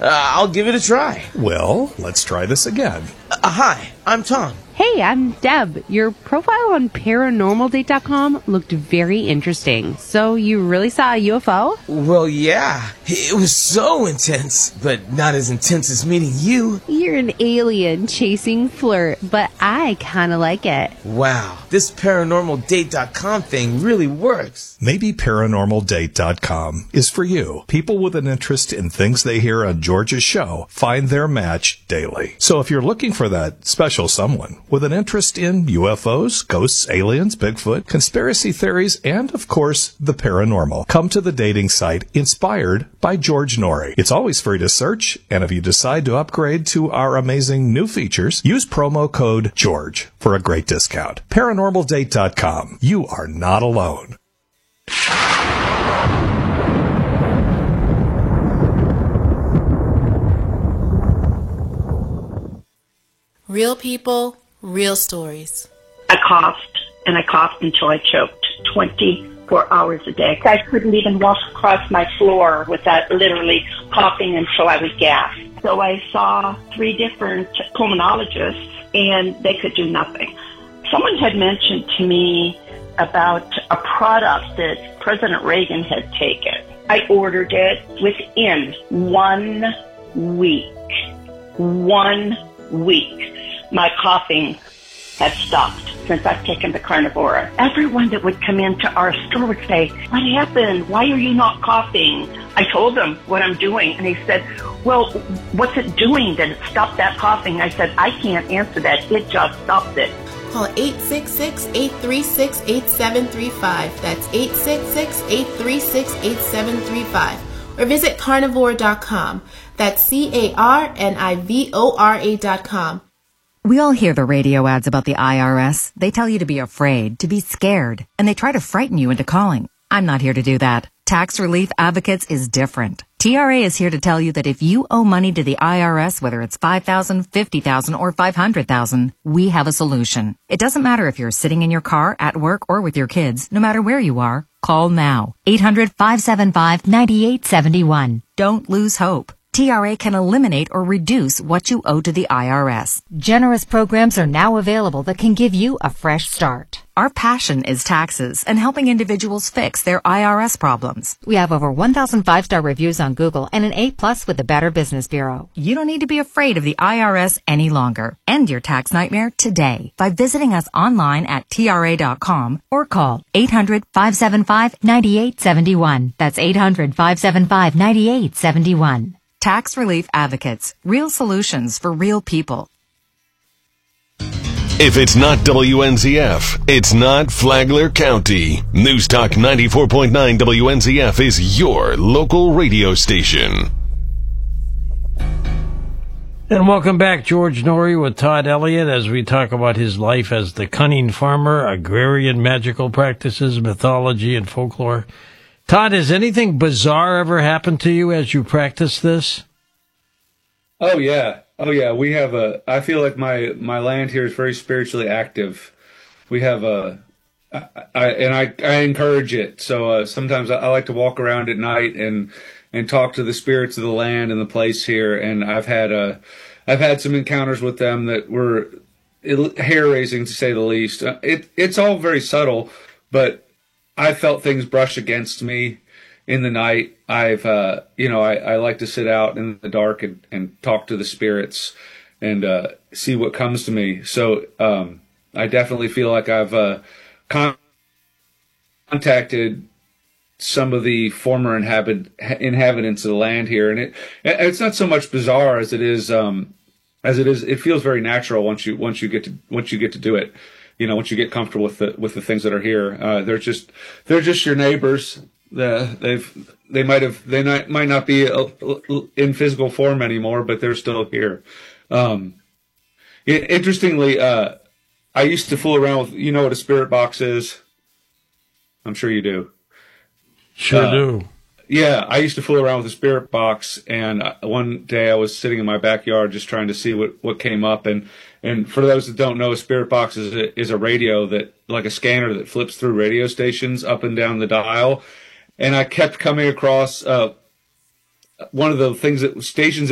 I'll give it a try. Well, let's try this again. Hi, I'm Tom. Hey, I'm Deb. Your profile on ParanormalDate.com looked very interesting. So you really saw a UFO? Well, yeah. It was so intense, but not as intense as meeting you. You're an alien chasing flirt, but I kind of like it. Wow, this ParanormalDate.com thing really works. Maybe ParanormalDate.com is for you. People with an interest in things they hear on George's show find their match daily. So if you're looking for that special someone with an interest in UFOs, ghosts, aliens, Bigfoot, conspiracy theories, and, of course, the paranormal, come to the dating site inspired by George Norrie. It's always free to search, and if you decide to upgrade to our amazing new features, use promo code GEORGE for a great discount. ParanormalDate.com. You are not alone. Real people, real stories. I coughed until I choked 24 hours a day. I couldn't even walk across my floor without literally coughing until I would gasp. So I saw 3 different pulmonologists, and they could do nothing. Someone had mentioned to me about a product that President Reagan had taken. I ordered it within 1 week. 1 week. My coughing had stopped since I've taken the Carnivora. Everyone that would come into our store would say, "What happened? Why are you not coughing?" I told them what I'm doing, and they said, "Well, what's it doing that it stopped that coughing?" I said, "I can't answer that. It just stopped it." Call 866-836-8735. That's 866-836-8735. Or visit carnivore.com. That's carnivora.com. We all hear the radio ads about the IRS. They tell you to be afraid, to be scared, and they try to frighten you into calling. I'm not here to do that. Tax Relief Advocates is different. TRA is here to tell you that if you owe money to the IRS, whether it's $5,000, $50,000, or $500,000, we have a solution. It doesn't matter if you're sitting in your car, at work, or with your kids. No matter where you are, call now. 800-575-9871. Don't lose hope. TRA can eliminate or reduce what you owe to the IRS. Generous programs are now available that can give you a fresh start. Our passion is taxes and helping individuals fix their IRS problems. We have over 1,000 5-star reviews on Google and an A+ with the Better Business Bureau. You don't need to be afraid of the IRS any longer. End your tax nightmare today by visiting us online at TRA.com or call 800-575-9871. That's 800-575-9871. Tax Relief Advocates. Real solutions for real people. If it's not WNZF, it's not Flagler County. News Talk 94.9 WNZF is your local radio station. And welcome back, George Norrie with Todd Elliott, as we talk about his life as the cunning farmer, agrarian magical practices, mythology, and folklore. Todd, has anything bizarre ever happened to you as you practice this? Oh yeah. We have I feel like my land here is very spiritually active. We have I encourage it. So sometimes I like to walk around at night and talk to the spirits of the land and the place here. And I've had some encounters with them that were hair raising, to say the least. It's all very subtle, but I felt things brush against me in the night. I like to sit out in the dark and talk to the spirits and see what comes to me. So I definitely feel like I've contacted some of the former inhabitants of the land here, and it's not so much bizarre as it is. It feels very natural once you get to do it. You know, once you get comfortable with the things that are here, they're just your neighbors. They might not be in physical form anymore, but they're still here. Interestingly, I used to fool around with, you know what a spirit box is? I'm sure you do. Sure do. Yeah, I used to fool around with a spirit box, and one day I was sitting in my backyard just trying to see what came up. And for those that don't know, a spirit box is a radio that, like a scanner that flips through radio stations up and down the dial. And I kept coming across one of the things that stations